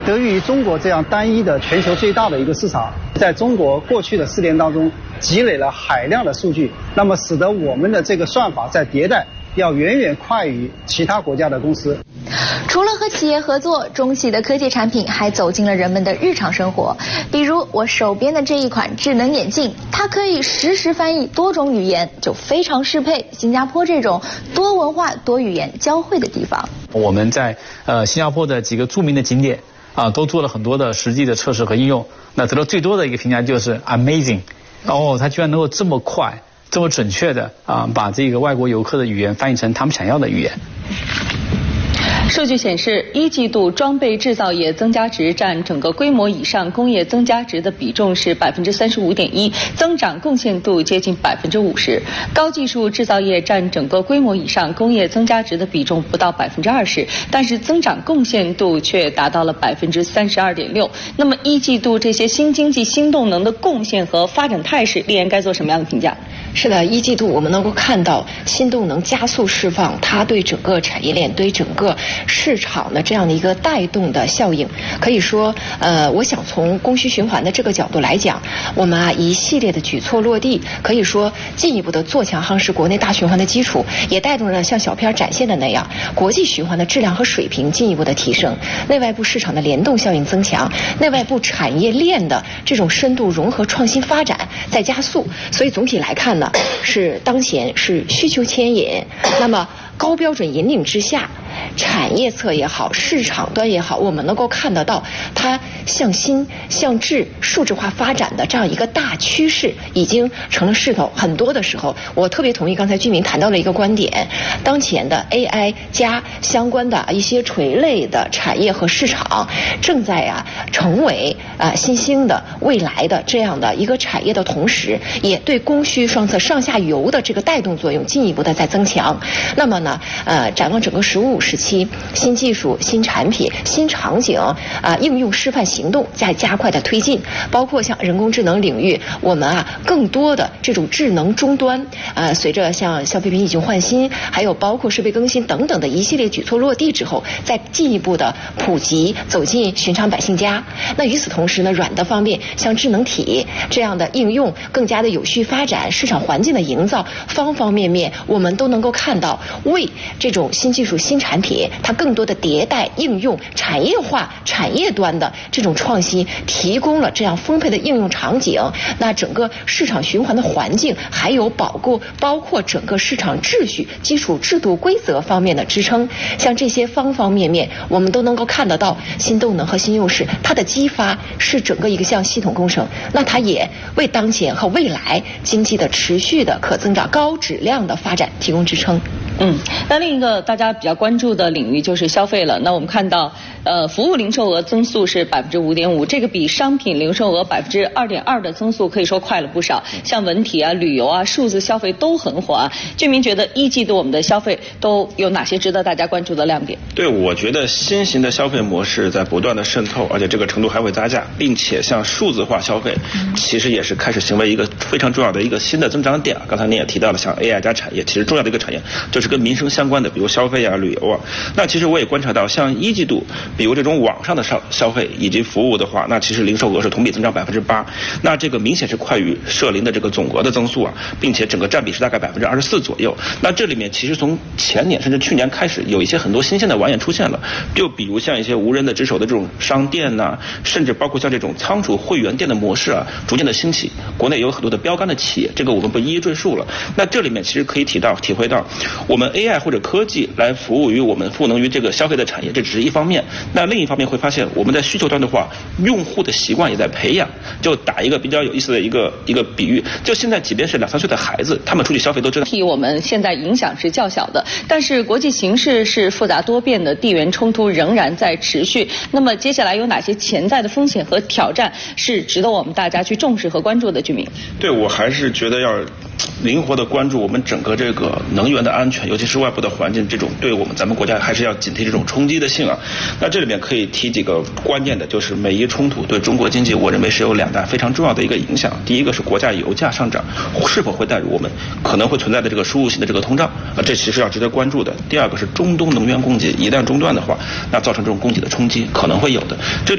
得益于中国这样单一的全球最大的一个市场，在中国过去的4年当中积累了海量的数据，那么使得我们的这个算法在迭代要远远快于其他国家的公司。 除了和企业合作，中企的科技产品还走进了人们的日常生活。比如我手边的这一款智能眼镜，它可以实时翻译多种语言，就非常适配新加坡这种多文化多语言交汇的地方。 我们在新加坡的几个著名的景点都做了很多的实际的测试和应用，那得到最多的一个评价就是 amazing。它居然能够这么快、这么准确的把这个外国游客的语言翻译成他们想要的语言。 数据显示，1季度装备制造业增加值占整个规模以上工业增加值的比重是35.1%，增长贡献度接近50%。高技术制造业占整个规模以上工业增加值的比重不到20%，但是增长贡献度却达到了32.6%。那么1季度这些新经济新动能的贡献和发展态势，丽妍该做什么样的评价？ 是的，1季度我们能够看到新动能加速释放，它对整个产业链、对整个市场的这样的一个带动的效应。可以说，我想从供需循环的这个角度来讲，我们一系列的举措落地，可以说进一步的做强夯实国内大循环的基础，也带动了像小片展现的那样，国际循环的质量和水平进一步的提升，内外部市场的联动效应增强，内外部产业链的这种深度融合创新发展在加速。所以总体来看呢，是当前是需求牵引，那么高标准引领之下，产业侧也好，市场端也好，我们能够看得到它向新、向质、数字化发展的这样一个大趋势已经成了势头。很多的时候，我特别同意刚才居民谈到了一个观点，当前的 AI 加相关的一些垂类的产业和市场正在成为新兴的未来的这样的一个产业的同时，也对供需双侧上下游的这个带动作用进一步的在增强。那么呢，展望整个15时期，新技术、新产品、新场景应用示范行动在加快的推进，包括像人工智能领域，我们更多的这种智能终端随着像消费品已经换新，还有包括设备更新等等的一系列举措落地之后，再进一步的普及走进寻常百姓家。那与此同时呢，软的方面，像智能体这样的应用更加的有序发展，市场环境的营造，方方面面我们都能够看到，为这种新技术新产品它更多的迭代应用产业化产业端的这种创新提供了这样丰沛的应用场景。那整个市场循环的环境还有包括整个市场秩序基础制度规则方面的支撑，像这些方方面面我们都能够看得到，新动能和新优势它的激发是整个一个像系统工程，那它也为当前和未来经济的持续的可增长高质量的发展提供支撑。 那另一个大家比较关注的领域就是消费了。那我们看到，服务零售额增速是5.5%，这个比商品零售额2.2%的增速可以说快了不少。像文体旅游数字消费都很火居民觉得1季度我们的消费都有哪些值得大家关注的亮点？ 对，我觉得新型的消费模式在不断的渗透，而且这个程度还会加价，并且像数字化消费，其实也是开始成为一个非常重要的一个新的增长点。刚才您也提到了，像 AI 加产业，其实重要的一个产业就是跟民生相关的，比如消费旅游那其实我也观察到，像1季度，比如这种网上的消费以及服务的话，那其实零售额是同比增长8%，那这个明显是快于社零的这个总额的增速并且整个占比是大概24%左右。那这里面其实从前年甚至去年开始，有一些很多新鲜的玩意出现了，就比如像一些无人的值守的这种商店甚至包括像这种仓储会员店的模式逐渐的兴起。国内有很多的标杆的企业，这个我们不一一赘述了。那这里面其实可以体会到，我们 AI 或者科技来服务于我们赋能于这个消费的产业，这只是一方面。那另一方面会发现，我们在需求端的话，用户的习惯也在培养。就打一个比较有意思的一个比喻，就现在即便是2、3岁的孩子，他们出去消费都知道。 我们现在影响是较小的，但是国际形势是复杂多变的，地缘冲突仍然在持续。那么接下来有哪些潜在的风险和挑战是值得我们大家去重视和关注的？居民， 对，我还是觉得要灵活的关注我们整个这个能源的安全，尤其是外部的环境，这种对咱们国家还是要警惕这种冲击的性那这里面可以提几个关键的，就是美伊冲突对中国经济，我认为是有2大非常重要的一个影响。第一个是国家油价上涨是否会带入我们可能会存在的这个输入性的这个通胀这其实要值得关注的。第二个是中东能源供给一旦中断的话，那造成这种供给的冲击可能会有的。这